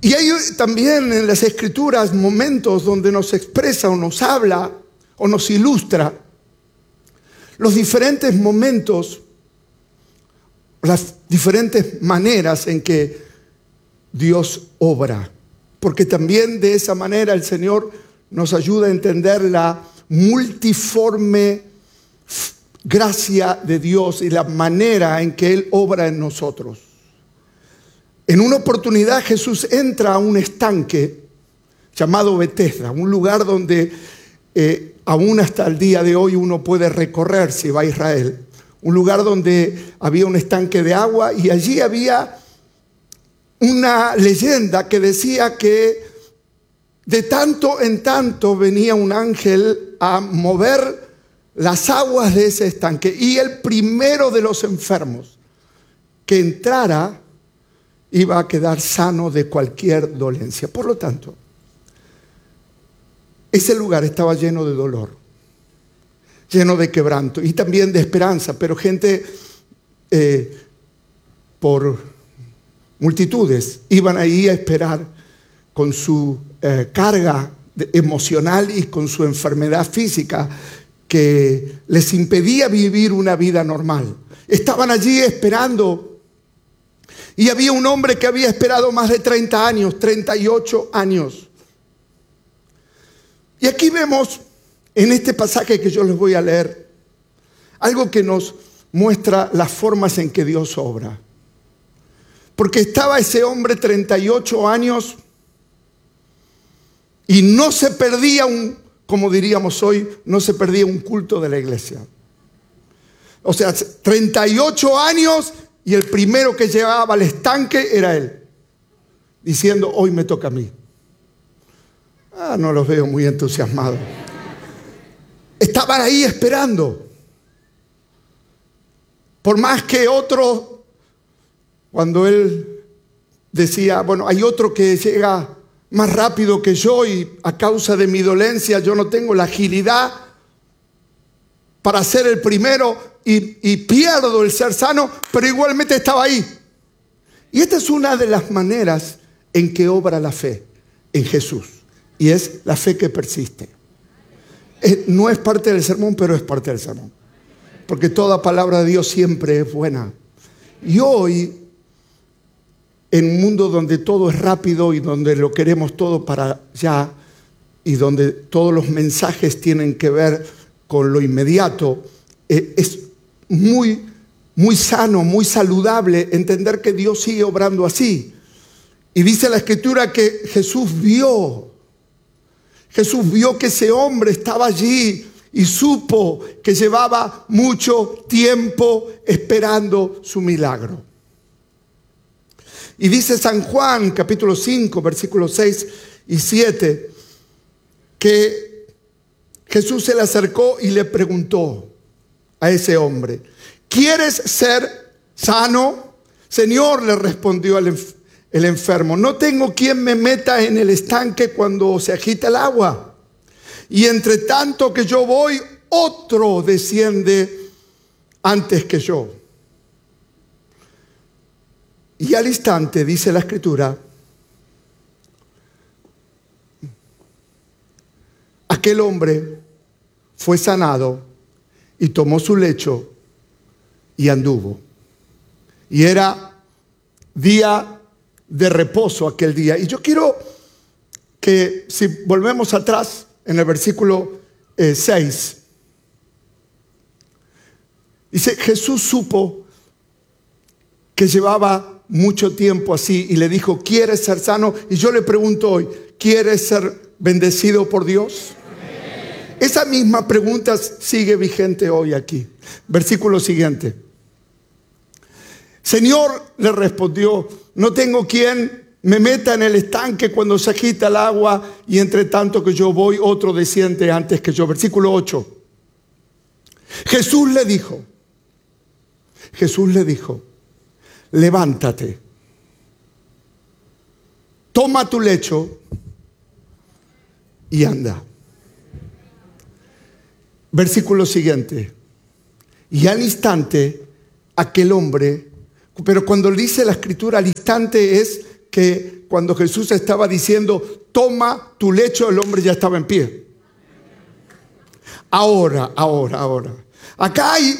Y hay también en las Escrituras momentos donde nos expresa o nos habla o nos ilustra los diferentes momentos, las diferentes maneras en que Dios obra. Porque también de esa manera el Señor nos ayuda a entender la multiforme gracia de Dios y la manera en que Él obra en nosotros. En una oportunidad Jesús entra a un estanque llamado Betesda, un lugar donde aún hasta el día de hoy uno puede recorrer si va a Israel. Un lugar donde había un estanque de agua y allí había una leyenda que decía que de tanto en tanto venía un ángel a mover las aguas de ese estanque y el primero de los enfermos que entrara iba a quedar sano de cualquier dolencia. Por lo tanto, ese lugar estaba lleno de dolor, lleno de quebranto y también de esperanza, pero gente por multitudes iban ahí a esperar con su carga emocional y con su enfermedad física que les impedía vivir una vida normal. Estaban allí esperando. Y había un hombre que había esperado más de 30 años, 38 años. Y aquí vemos, en este pasaje que yo les voy a leer, algo que nos muestra las formas en que Dios obra. Porque estaba ese hombre 38 años y no se perdía como diríamos hoy, no se perdía un culto de la iglesia. O sea, 38 años y el primero que llegaba al estanque era él, diciendo, hoy me toca a mí. No los veo muy entusiasmados. Estaban ahí esperando. Por más que otro, cuando él decía, bueno, hay otro que llega más rápido que yo y a causa de mi dolencia yo no tengo la agilidad para ser el primero y pierdo el ser sano, pero igualmente estaba ahí. Y esta es una de las maneras en que obra la fe en Jesús. Y es la fe que persiste. No es parte del sermón, pero es parte del sermón. Porque toda palabra de Dios siempre es buena. Y hoy, en un mundo donde todo es rápido y donde lo queremos todo para ya, y donde todos los mensajes tienen que ver con lo inmediato, es muy sano, muy saludable entender que Dios sigue obrando así. Y dice la Escritura que Jesús vio que ese hombre estaba allí y supo que llevaba mucho tiempo esperando su milagro. Y dice San Juan, capítulo 5, versículos 6 y 7, que Jesús se le acercó y le preguntó a ese hombre, ¿quieres ser sano? Señor, le respondió el enfermo, no tengo quien me meta en el estanque cuando se agita el agua. Y entre tanto que yo voy, otro desciende antes que yo. Y al instante, dice la Escritura, aquel hombre fue sanado y tomó su lecho y anduvo. Y era día de reposo aquel día. Y yo quiero que si volvemos atrás en el versículo 6, dice, Jesús supo que llevaba mucho tiempo así y le dijo, ¿quieres ser sano? Y yo le pregunto hoy, ¿quieres ser bendecido por Dios? Amén. Esa misma pregunta sigue vigente hoy aquí. Versículo siguiente. Señor, le respondió, no tengo quien me meta en el estanque cuando se agita el agua y entre tanto que yo voy, otro desciende antes que yo. Versículo 8. Jesús le dijo, levántate, toma tu lecho y anda. Versículo siguiente. Y al instante aquel hombre, pero cuando dice la Escritura al instante es que cuando Jesús estaba diciendo, toma tu lecho, el hombre ya estaba en pie. Ahora. Acá hay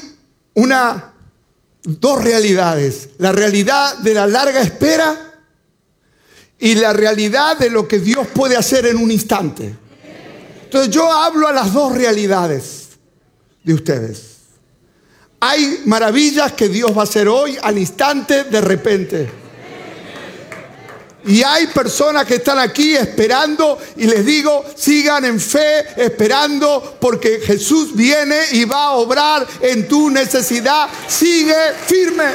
dos realidades. La realidad de la larga espera y la realidad de lo que Dios puede hacer en un instante. Entonces yo hablo a las dos realidades de ustedes. Hay maravillas que Dios va a hacer hoy, al instante, de repente. Y hay personas que están aquí esperando y les digo, sigan en fe, esperando, porque Jesús viene y va a obrar en tu necesidad. Sigue firme.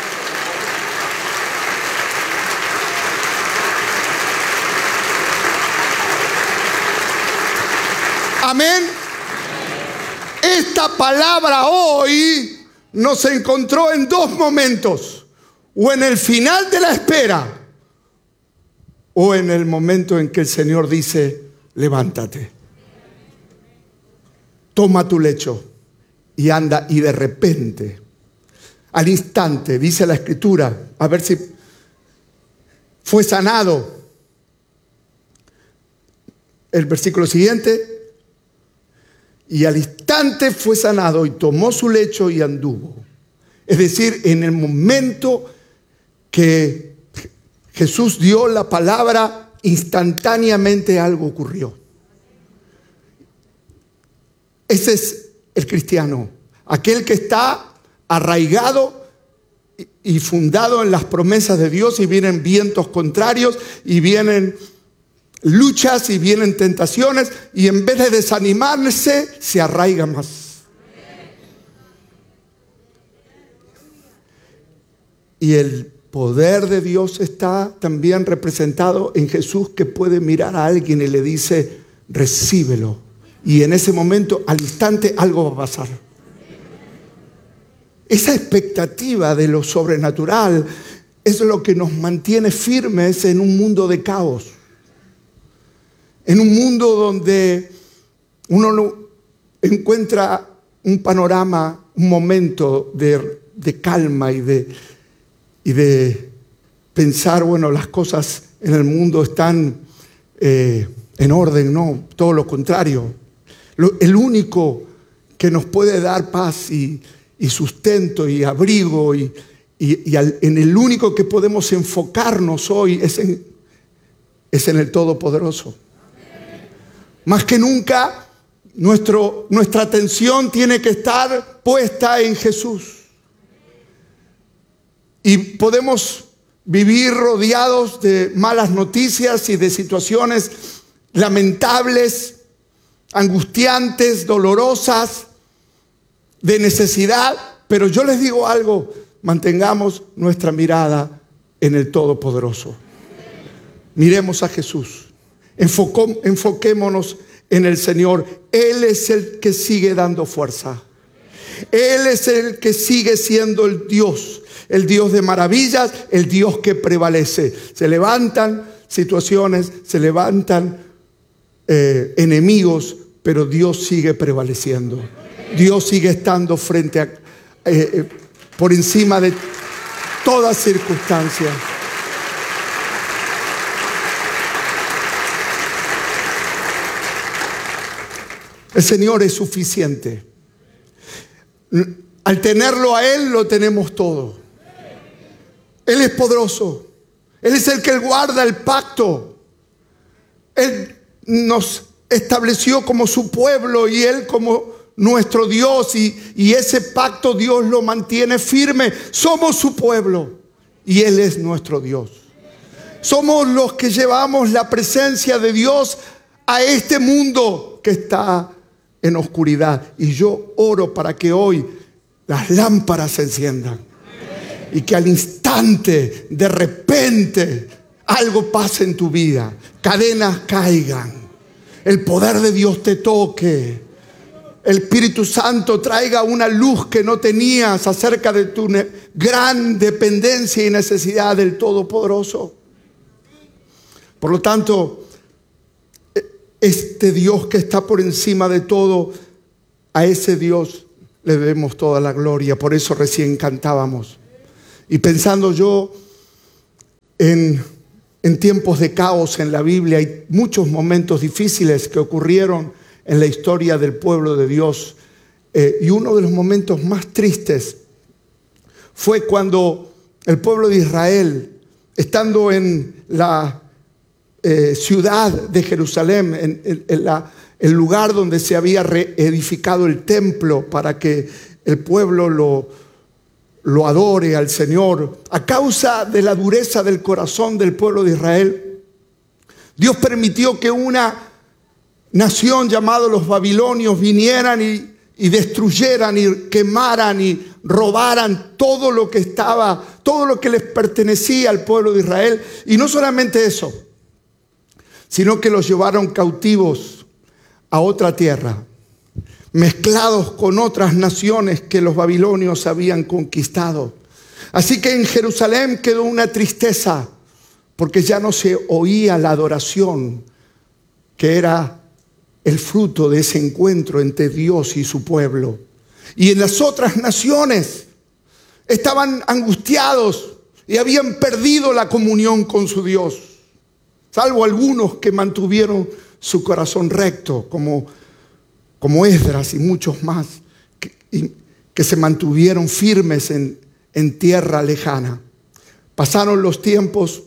Amén. Esta palabra hoy nos encontró en dos momentos, o en el final de la espera, o en el momento en que el Señor dice, levántate, toma tu lecho y anda. Y de repente, al instante, dice la Escritura, a ver si fue sanado. El versículo siguiente, y al instante fue sanado y tomó su lecho y anduvo. Es decir, en el momento que Jesús dio la palabra, instantáneamente algo ocurrió. Ese es el cristiano, aquel que está arraigado y fundado en las promesas de Dios, y vienen vientos contrarios y vienen luchas y vienen tentaciones, y en vez de desanimarse, se arraiga más. Y el poder de Dios está también representado en Jesús, que puede mirar a alguien y le dice, recíbelo. Y en ese momento, al instante, algo va a pasar. Esa expectativa de lo sobrenatural es lo que nos mantiene firmes en un mundo de caos. En un mundo donde uno no encuentra un panorama, un momento de calma y de pensar, bueno, las cosas en el mundo están en orden. No, todo lo contrario. El único que nos puede dar paz y sustento y abrigo en el único que podemos enfocarnos hoy es en el Todopoderoso. Más que nunca, nuestra atención tiene que estar puesta en Jesús. Y podemos vivir rodeados de malas noticias y de situaciones lamentables, angustiantes, dolorosas, de necesidad. Pero yo les digo algo, mantengamos nuestra mirada en el Todopoderoso. Miremos a Jesús. Enfoquémonos en el Señor. Él es el que sigue dando fuerza. Él es el que sigue siendo el Dios de maravillas, el Dios que prevalece. Se levantan situaciones, se levantan enemigos, pero Dios sigue prevaleciendo. Dios sigue estando por encima de toda circunstancia. El Señor es suficiente. Al tenerlo a Él, lo tenemos todo. Él es poderoso. Él es el que guarda el pacto. Él nos estableció como su pueblo y Él como nuestro Dios. Y ese pacto Dios lo mantiene firme. Somos su pueblo y Él es nuestro Dios. Somos los que llevamos la presencia de Dios a este mundo que está en oscuridad. Y yo oro para que hoy las lámparas se enciendan y que al instante, de repente, algo pase en tu vida. Cadenas caigan, el poder de Dios te toque, el Espíritu Santo traiga una luz que no tenías acerca de tu gran dependencia y necesidad del Todopoderoso. Por lo tanto, este Dios que está por encima de todo, a ese Dios le debemos toda la gloria. Por eso recién cantábamos. Y pensando yo en en tiempos de caos en la Biblia. Hay muchos momentos difíciles que ocurrieron en la historia del pueblo de Dios. Y uno de los momentos más tristes fue cuando el pueblo de Israel, estando en la ciudad de Jerusalén, en el lugar donde se había reedificado el templo para que el pueblo lo adore al Señor, a causa de la dureza del corazón del pueblo de Israel, Dios permitió que una nación llamada los babilonios vinieran y destruyeran y quemaran y robaran todo lo que estaba, todo lo que les pertenecía al pueblo de Israel. Y no solamente eso, sino que los llevaron cautivos a otra tierra, mezclados con otras naciones que los babilonios habían conquistado. Así que en Jerusalén quedó una tristeza, porque ya no se oía la adoración que era el fruto de ese encuentro entre Dios y su pueblo. Y en las otras naciones estaban angustiados y habían perdido la comunión con su Dios, salvo algunos que mantuvieron su corazón recto, como Esdras y muchos más, que se mantuvieron firmes en tierra lejana. Pasaron los tiempos,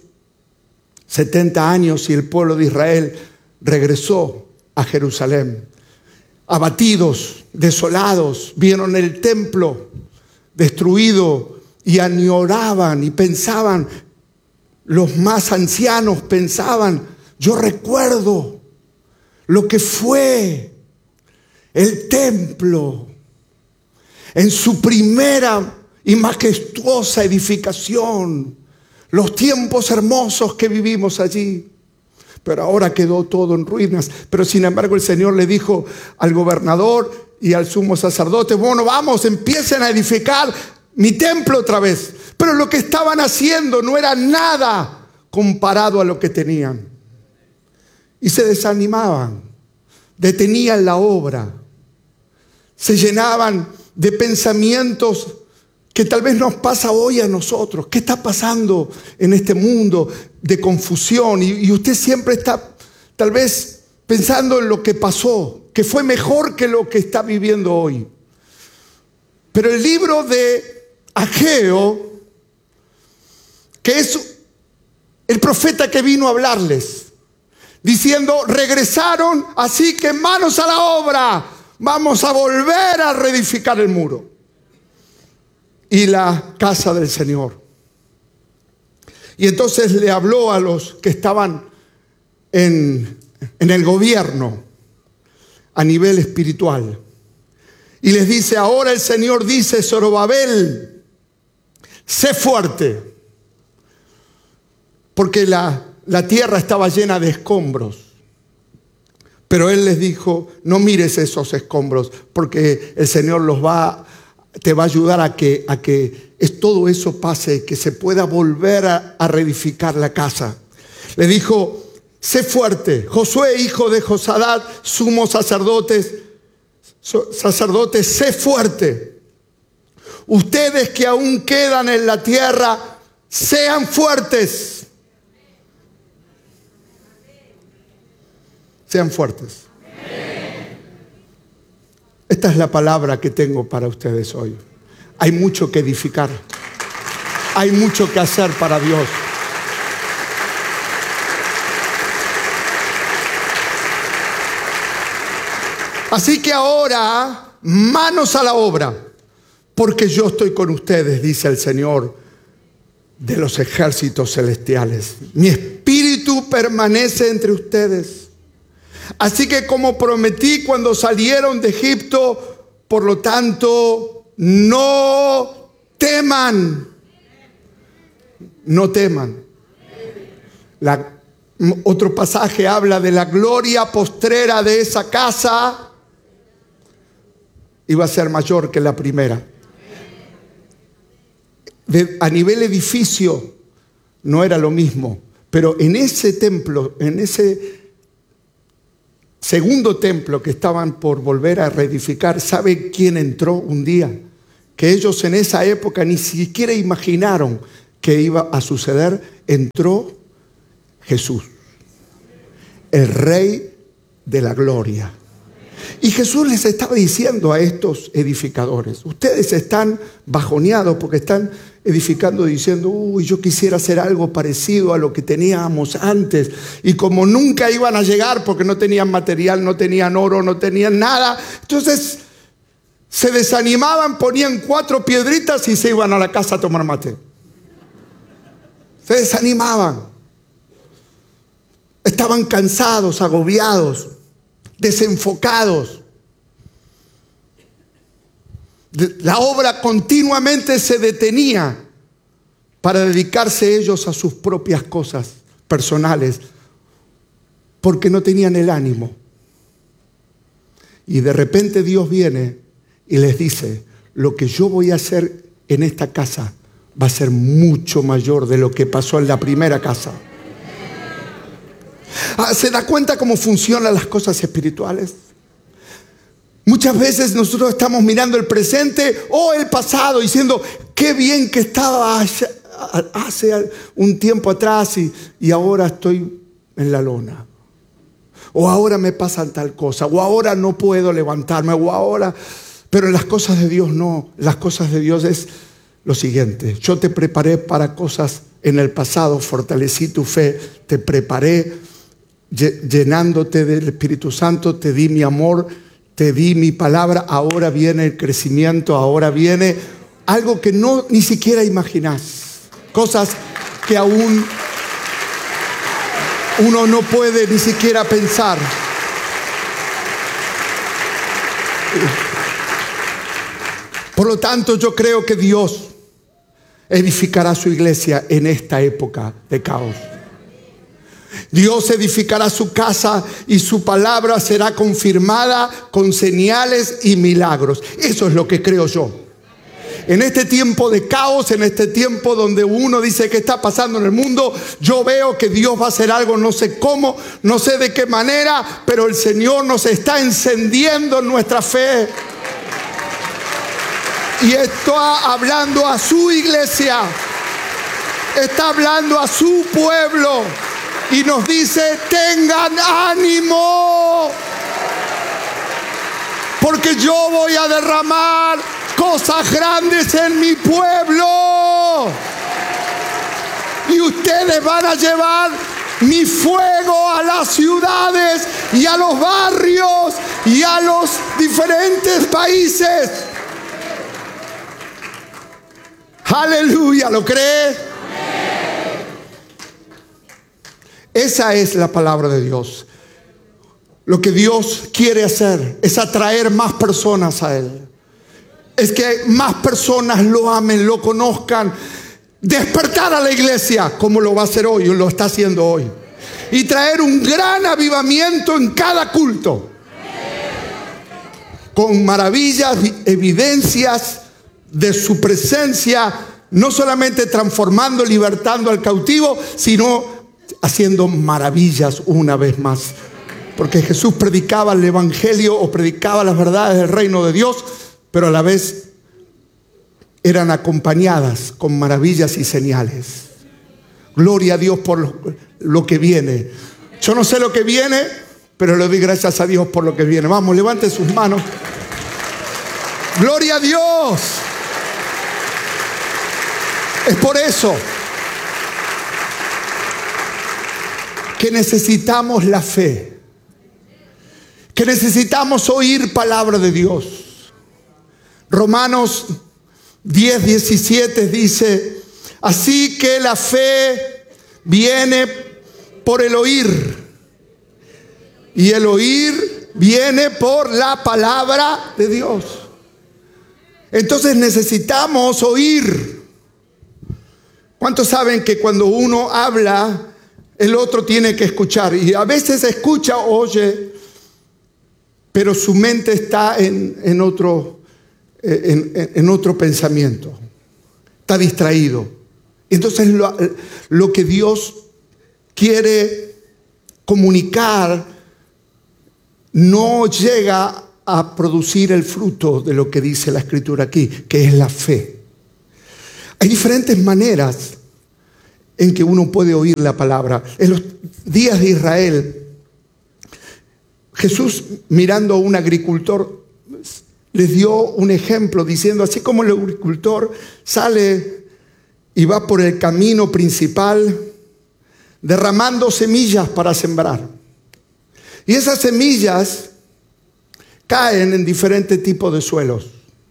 70 años, y el pueblo de Israel regresó a Jerusalén. Abatidos, desolados, vieron el templo destruido y añoraban y pensaban, los más ancianos pensaban, yo recuerdo lo que fue el templo en su primera y majestuosa edificación, los tiempos hermosos que vivimos allí. Pero ahora quedó todo en ruinas. Pero sin embargo el Señor le dijo al gobernador y al sumo sacerdote, bueno, vamos, empiecen a edificar mi templo otra vez. Pero lo que estaban haciendo no era nada comparado a lo que tenían. Y se desanimaban, detenían la obra, se llenaban de pensamientos que tal vez nos pasa hoy a nosotros. ¿Qué está pasando en este mundo de confusión? Y usted siempre está tal vez pensando en lo que pasó, que fue mejor que lo que está viviendo hoy. Pero el libro de Ageo, que es el profeta que vino a hablarles, diciendo, regresaron, así que manos a la obra, vamos a volver a reedificar el muro y la casa del Señor. Y entonces le habló a los que estaban en el gobierno a nivel espiritual. Y les dice, ahora el Señor dice, Zorobabel, sé fuerte. Porque la tierra estaba llena de escombros. Pero Él les dijo, no mires esos escombros, porque el Señor te va a ayudar a que todo eso pase, que se pueda volver a reedificar la casa. Le dijo, sé fuerte. Josué, hijo de Josadat, sumo sacerdote, sé fuerte. Ustedes que aún quedan en la tierra, sean fuertes. Sean fuertes. Esta es la palabra que tengo para ustedes hoy. Hay mucho que edificar. Hay mucho que hacer para Dios. Así que ahora, manos a la obra, porque yo estoy con ustedes, dice el Señor de los ejércitos celestiales. Mi espíritu permanece entre ustedes. Así que como prometí cuando salieron de Egipto, por lo tanto, no teman. No teman. Otro pasaje habla de la gloria postrera de esa casa. Iba a ser mayor que la primera. A nivel edificio no era lo mismo, pero en ese templo, en ese segundo templo que estaban por volver a reedificar, ¿sabe quién entró un día? Que ellos en esa época ni siquiera imaginaron que iba a suceder. Entró Jesús, el Rey de la gloria. Y Jesús les estaba diciendo a estos edificadores: ustedes están bajoneados porque están edificando diciendo: uy, yo quisiera hacer algo parecido a lo que teníamos antes. Y como nunca iban a llegar porque no tenían material, no tenían oro, no tenían nada, entonces se desanimaban, ponían 4 piedritas y se iban a la casa a tomar mate. Se desanimaban. Estaban cansados, agobiados, desenfocados. La obra continuamente se detenía para dedicarse ellos a sus propias cosas personales, porque no tenían el ánimo. Y de repente Dios viene y les dice: lo que yo voy a hacer en esta casa va a ser mucho mayor de lo que pasó en la primera casa. ¿Se da cuenta cómo funcionan las cosas espirituales? Muchas veces nosotros estamos mirando el presente o el pasado diciendo: qué bien que estaba hace un tiempo atrás y ahora estoy en la lona. O ahora me pasan tal cosa, o ahora no puedo levantarme, o ahora... Pero en las cosas de Dios no. Las cosas de Dios es lo siguiente: yo te preparé para cosas en el pasado, fortalecí tu fe, te preparé llenándote del Espíritu Santo, te di mi amor, te di mi palabra. Ahora viene el crecimiento, ahora viene algo que no ni siquiera imaginás, cosas que aún uno no puede ni siquiera pensar. Por lo tanto, yo creo que Dios edificará su iglesia en esta época de caos. Dios edificará su casa y su palabra será confirmada con señales y milagros. Eso es lo que creo yo. En este tiempo de caos, en este tiempo donde uno dice qué está pasando en el mundo, yo veo que Dios va a hacer algo, no sé cómo, no sé de qué manera, pero el Señor nos está encendiendo en nuestra fe. Y está hablando a su iglesia, está hablando a su pueblo y nos dice: tengan ánimo, porque yo voy a derramar cosas grandes en mi pueblo y ustedes van a llevar mi fuego a las ciudades y a los barrios y a los diferentes países. Aleluya, ¿lo cree? Esa es la palabra de Dios. Lo que Dios quiere hacer es atraer más personas a Él. Es que más personas lo amen, lo conozcan. Despertar a la iglesia como lo va a hacer hoy, lo está haciendo hoy. Y traer un gran avivamiento en cada culto. Con maravillas, evidencias de su presencia, no solamente transformando, libertando al cautivo, sino haciendo maravillas una vez más. Porque Jesús predicaba el evangelio o predicaba las verdades del reino de Dios, pero a la vez eran acompañadas con maravillas y señales. Gloria a Dios por lo que viene. Yo no sé lo que viene, pero le doy gracias a Dios por lo que viene. Vamos, levante sus manos. Gloria a Dios. Es por eso que necesitamos la fe, que necesitamos oír palabra de Dios. Romanos 10:17 dice: así que la fe viene por el oír, y el oír viene por la palabra de Dios. Entonces necesitamos oír. ¿Cuántos saben que cuando uno habla, el otro tiene que escuchar? Y a veces escucha, oye, pero su mente está en otro pensamiento. Está distraído. Entonces lo que Dios quiere comunicar no llega a producir el fruto de lo que dice la Escritura aquí, que es la fe. Hay diferentes maneras en que uno puede oír la palabra. días de Israel, Jesús, mirando a un agricultor, les dio un ejemplo diciendo, así como el agricultor sale y va por el camino principal derramando semillas para sembrar. Y esas semillas caen en diferentes tipos de suelos.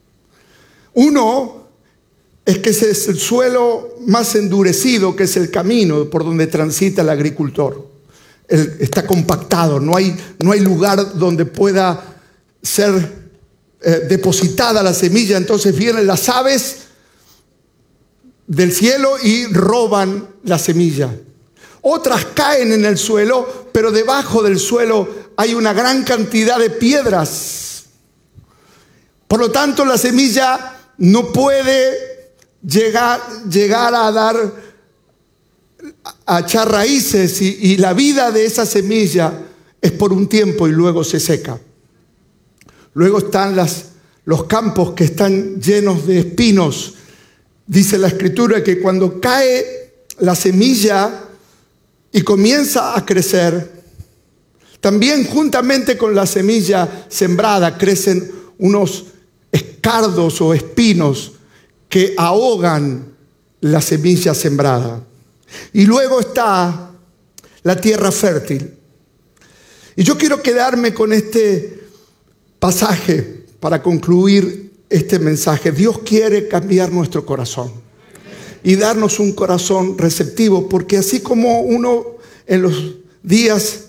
Uno es que ese es el suelo más endurecido, que es el camino por donde transita el agricultor. Está compactado, no hay lugar donde pueda ser depositada la semilla. Entonces vienen las aves del cielo y roban la semilla. Otras caen en el suelo, pero debajo del suelo hay una gran cantidad de piedras. Por lo tanto, la semilla no puede llegar a echar raíces y la vida de esa semilla es por un tiempo y luego se seca. Luego están los campos que están llenos de espinos. Dice la Escritura que cuando cae la semilla y comienza a crecer, también juntamente con la semilla sembrada crecen unos escardos o espinos que ahogan la semilla sembrada. Y luego está la tierra fértil. Y yo quiero quedarme con este pasaje para concluir este mensaje. Dios quiere cambiar nuestro corazón y darnos un corazón receptivo, porque así como uno en los días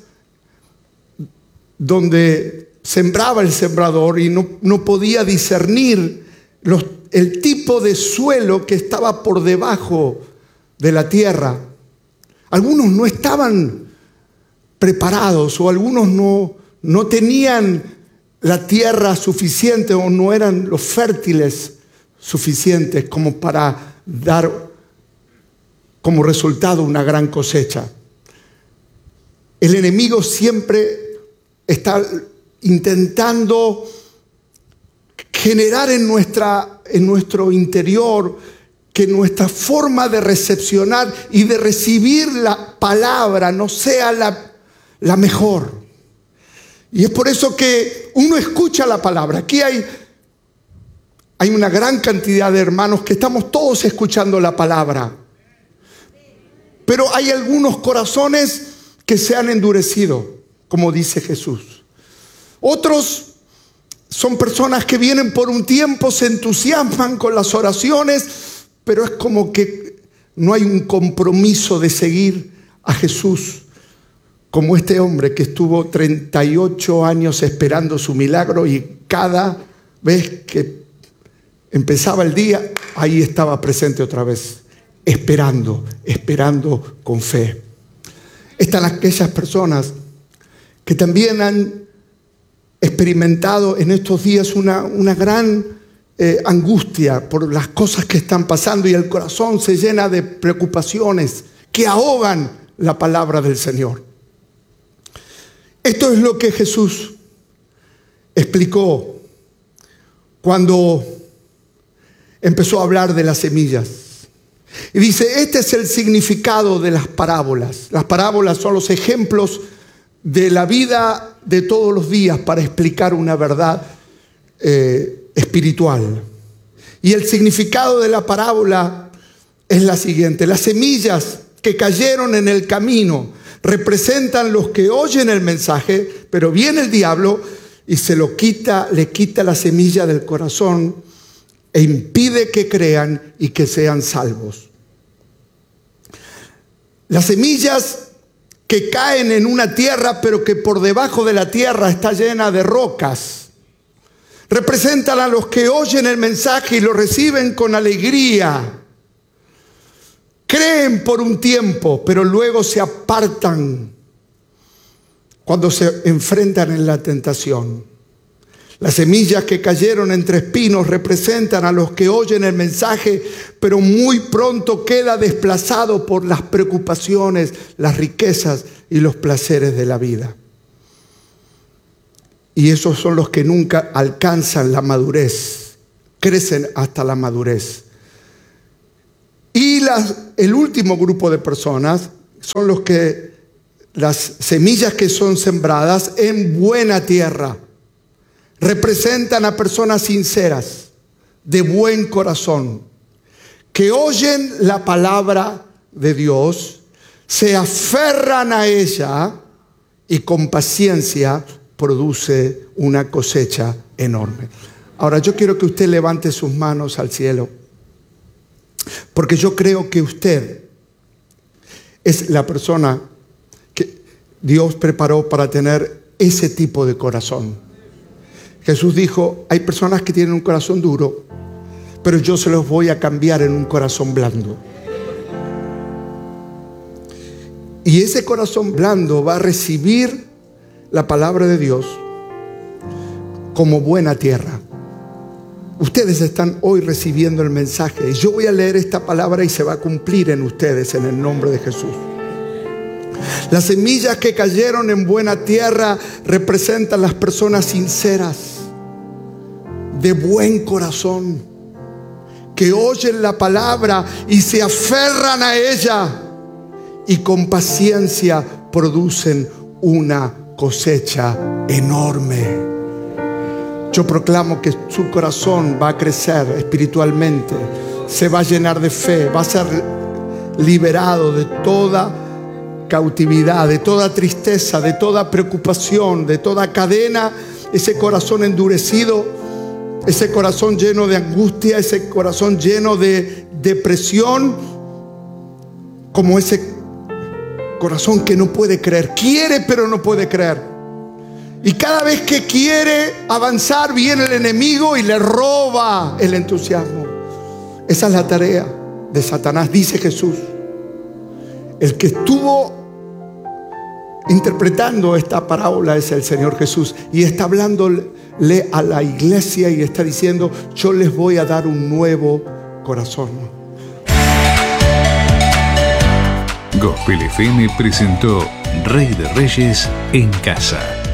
donde sembraba el sembrador y no podía discernir el tipo de suelo que estaba por debajo de la tierra, algunos no estaban preparados o algunos no tenían la tierra suficiente o no eran los fértiles suficientes como para dar como resultado una gran cosecha. El enemigo siempre está intentando generar en nuestro interior que nuestra forma de recepcionar y de recibir la palabra no sea la mejor. Y es por eso que uno escucha la palabra. Aquí hay una gran cantidad de hermanos que estamos todos escuchando la palabra. Pero hay algunos corazones que se han endurecido, como dice Jesús. Otros son personas que vienen por un tiempo, se entusiasman con las oraciones, pero es como que no hay un compromiso de seguir a Jesús, como este hombre que estuvo 38 años esperando su milagro y cada vez que empezaba el día, ahí estaba presente otra vez, esperando con fe. Están aquellas personas que también han experimentado en estos días una gran angustia por las cosas que están pasando y el corazón se llena de preocupaciones que ahogan la palabra del Señor. Esto es lo que Jesús explicó cuando empezó a hablar de las semillas. Y dice, este es el significado de las parábolas. Las parábolas son los ejemplos de la vida de todos los días para explicar una verdad espiritual. Y el significado de la parábola es la siguiente: las semillas que cayeron en el camino representan los que oyen el mensaje, pero viene el diablo y le quita la semilla del corazón e impide que crean y que sean salvos. Las semillas que caen en una tierra, pero que por debajo de la tierra está llena de rocas, representan a los que oyen el mensaje y lo reciben con alegría. Creen por un tiempo, pero luego se apartan cuando se enfrentan en la tentación. Las semillas que cayeron entre espinos representan a los que oyen el mensaje, pero muy pronto queda desplazado por las preocupaciones, las riquezas y los placeres de la vida. Y esos son los que nunca alcanzan la madurez, crecen hasta la madurez. Y el último grupo de personas son los que las semillas que son sembradas en buena tierra representan a personas sinceras, de buen corazón, que oyen la palabra de Dios, se aferran a ella y con paciencia produce una cosecha enorme. Ahora yo quiero que usted levante sus manos al cielo, porque yo creo que usted es la persona que Dios preparó para tener ese tipo de corazón. Jesús dijo, hay personas que tienen un corazón duro, pero yo se los voy a cambiar en un corazón blando. Y ese corazón blando va a recibir la palabra de Dios como buena tierra. Ustedes están hoy recibiendo el mensaje. Yo voy a leer esta palabra y se va a cumplir en ustedes en el nombre de Jesús. Las semillas que cayeron en buena tierra representan las personas sinceras, de buen corazón, que oyen la palabra y se aferran a ella y con paciencia producen una cosecha enorme. Yo proclamo que su corazón va a crecer espiritualmente, se va a llenar de fe, va a ser liberado de toda cautividad, de toda tristeza, de toda preocupación, de toda cadena. Ese corazón endurecido, ese corazón lleno de angustia, ese corazón lleno de depresión, como ese corazón que no puede creer, quiere pero no puede creer. Y cada vez que quiere avanzar viene el enemigo y le roba el entusiasmo. Esa es la tarea de Satanás, dice Jesús. El que estuvo interpretando esta parábola es el Señor Jesús, y está hablándole a la iglesia y está diciendo, yo les voy a dar un nuevo corazón. Gospel FM presentó Rey de Reyes en Casa.